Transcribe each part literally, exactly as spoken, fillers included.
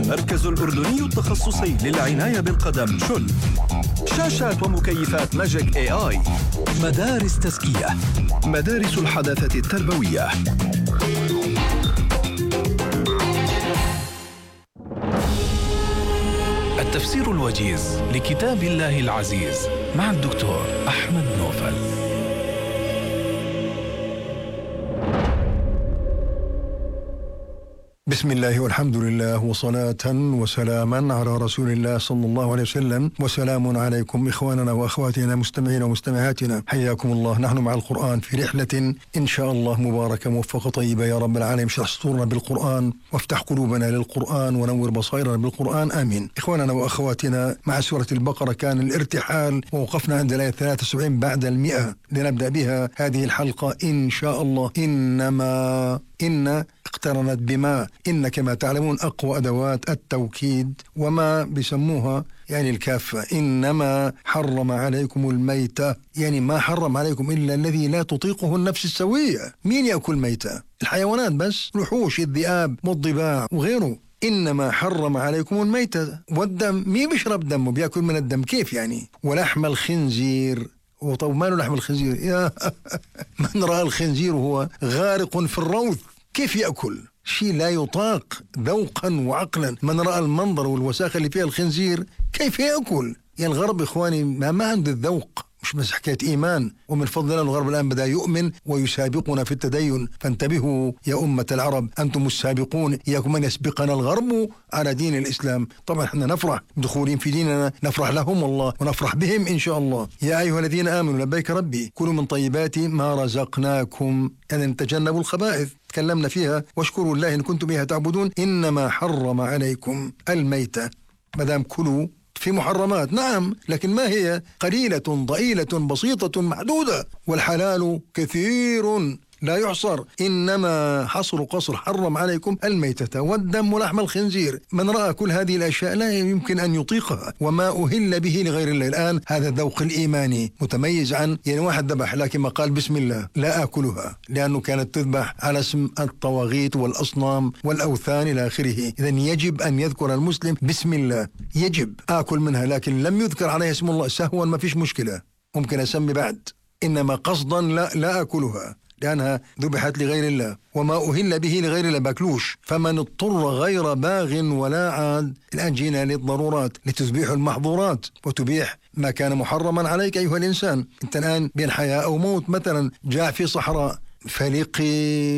المركز الأردني التخصصي للعناية بالقدم شل. شاشات ومكيفات ماجيك اي اي. مدارس تزكية، مدارس الحداثة التربوية. التفسير الوجيز لكتاب الله العزيز مع الدكتور أحمد نوفل. بسم الله والحمد لله وصلاة وسلاما على رسول الله صلى الله عليه وسلم. وسلام عليكم إخواننا وأخواتنا مستمعين ومستمعاتنا، حياكم الله. نحن مع القرآن في رحلة إن شاء الله مباركة موفقة طيبة يا رب العالمين. اشرح صدورنا بالقرآن وافتح قلوبنا للقرآن ونور بصائرنا بالقرآن، آمين. إخواننا وأخواتنا، مع سورة البقرة كان الارتحال ووقفنا عند الآية ثلاثة وسبعين بعد المئة، لنبدأ بها هذه الحلقة إن شاء الله. إنما إن اقترنت بما، إن كما تعلمون أقوى أدوات التوكيد، وما بيسموها يعني الكافة. إنما حرم عليكم الميتة، يعني ما حرم عليكم إلا الذي لا تطيقه النفس السوية. مين يأكل ميتة؟ الحيوانات بس، الوحوش، الذئاب والضباع وغيره. إنما حرم عليكم الميتة والدم. مين بيشرب دمه؟ بيأكل من الدم، كيف يعني؟ ولحم الخنزير. وطب ماله لحم الخنزير؟ يا من رأى الخنزير وهو غارق في الروث كيف يأكل؟ شيء لا يطاق ذوقا وعقلا. من رأى المنظر والوساخة اللي فيها الخنزير كيف يأكل؟ يعني الغرب إخواني ما, ما عنده الذوق، مش بس حكاية إيمان. ومن فضل الله الغرب الآن بدأ يؤمن ويسابقنا في التدين. فانتبهوا يا أمة العرب، أنتم السابقون، إياكم أن يسبقنا الغرب على دين الإسلام. طبعا احنا نفرح بدخولهم في ديننا، نفرح لهم والله ونفرح بهم إن شاء الله. يا أيها الذين آمنوا لبيك ربي كلوا من طيبات ما رزقناكم، أن تجنبوا الخبائث تكلمنا فيها، واشكروا الله إن كنتم بها تعبدون. إنما حرم عليكم الميتة. مدام كلوا في محرمات، نعم، لكن ما هي؟ قليلة ضئيلة بسيطة محدودة، والحلال كثير لا يحصر. إنما حصر قصر حرم عليكم الميتة والدم ولحم الخنزير. من رأى كل هذه الأشياء لا يمكن أن يطيقها، وما أهل به لغير الله. الآن هذا الذوق الإيماني متميز عن يعني واحد ذبح لكن ما قال بسم الله لا آكلها، لأنه كانت تذبح على اسم الطواغيت والأصنام والأوثان إلى آخره. إذن يجب أن يذكر المسلم بسم الله، يجب آكل منها، لكن لم يذكر عليها اسم الله سهوا ما فيش مشكلة، ممكن أسمي بعد. إنما قصدا لا لا آكلها لأنها ذبحت لغير الله، وما أهل به لغير الله باكلوش. فمن اضطر غير باغ ولا عاد. الآن جينا للضرورات لتذبيح المحظورات وتبيح ما كان محرما عليك أيها الإنسان. أنت الآن بين حياة أو موت، مثلا جاء في صحراء فلقي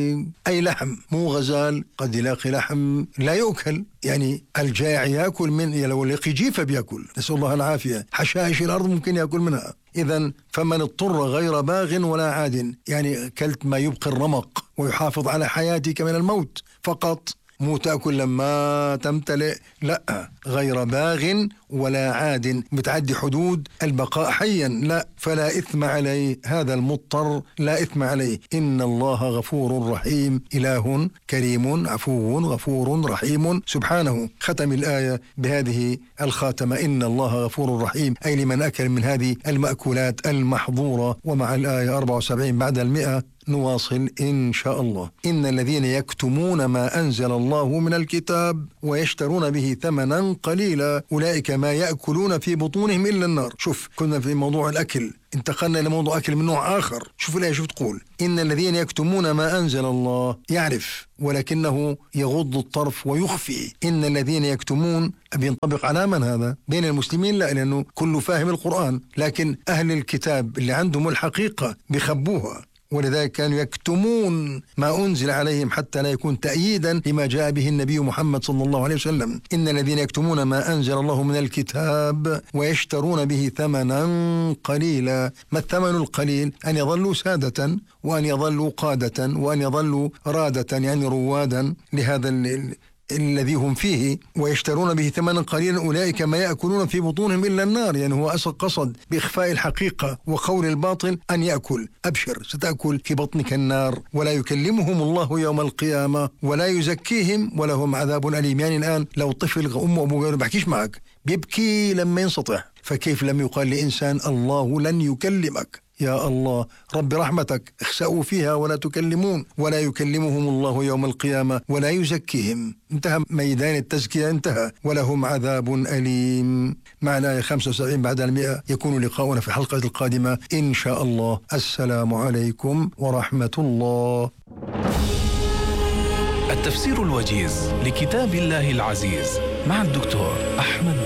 أي لحم، مو غزال، قد يلاقي لحم لا يؤكل، يعني الجائع يأكل من، لو لقي جيفة بيأكل، نسأل الله العافية. حشائش الأرض ممكن يأكل منها. إذن فمن اضطر غير باغ ولا عاد، يعني كلت ما يبقي الرمق ويحافظ على حياتك من الموت فقط، مو تأكل لما تمتلئ، لا، غير باغ ولا عاد، بتعدي حدود البقاء حيا، لا، فلا إثم عليه. هذا المضطر لا إثم عليه. إن الله غفور رحيم، إله كريم عفو غفور رحيم سبحانه. ختم الآية بهذه الخاتمة، إن الله غفور رحيم، أي لمن أكل من هذه المأكولات المحظورة. ومع الآية أربعة وسبعين بعد المئة نواصل إن شاء الله. إن الذين يكتمون ما أنزل الله من الكتاب ويشترون به ثمنا قليلا أولئك ما يأكلون في بطونهم إلا النار. شوف، كنا في موضوع الأكل، انتقلنا لموضوع أكل من نوع آخر. شوف الآية شوف تقول، إن الذين يكتمون ما أنزل الله، يعرف ولكنه يغض الطرف ويخفي. إن الذين يكتمون بينطبق على من هذا؟ بين المسلمين لا، لأنه كله فاهم القرآن، لكن أهل الكتاب اللي عندهم الحقيقة بيخبوها، ولذلك كانوا يكتمون ما أنزل عليهم حتى لا يكون تأييدا لما جاء به النبي محمد صلى الله عليه وسلم. إن الذين يكتمون ما أنزل الله من الكتاب ويشترون به ثمنا قليلا. ما الثمن القليل؟ أن يظلوا سادة، وأن يظلوا قادة، وأن يظلوا رادة يعني روادا لهذا الذي هم فيه. ويشترون به ثمنا قليلا أولئك ما يأكلون في بطونهم إلا النار. يعني هو أصل قصد بإخفاء الحقيقة وقول الباطل أن يأكل. أبشر، ستأكل في بطنك النار، ولا يكلمهم الله يوم القيامة ولا يزكيهم ولهم عذاب أليم. يعني الآن لو طفل أمه وأبوه بحكيش معك، بيبكي لما ينسطح، فكيف لم يقال لإنسان الله لن يكلمك؟ يا الله رب رحمتك، اخسأوا فيها ولا تكلمون، ولا يكلمهم الله يوم القيامة ولا يزكيهم. انتهى ميدان التزكية، انتهى. ولهم عذاب أليم. مع الآية خمسة وسبعين بعد المئة. يكون لقاؤنا في الحلقة القادمة إن شاء الله. السلام عليكم ورحمة الله. التفسير الوجيز لكتاب الله العزيز مع الدكتور أحمد